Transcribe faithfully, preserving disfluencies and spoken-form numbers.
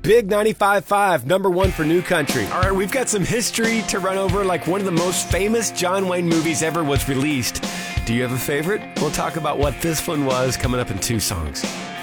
Big ninety-five point five, number one for New Country. All right, we've got some history to run over, like one of the most famous John Wayne movies ever was released. Do you have a favorite? We'll talk about what this one was coming up in two songs.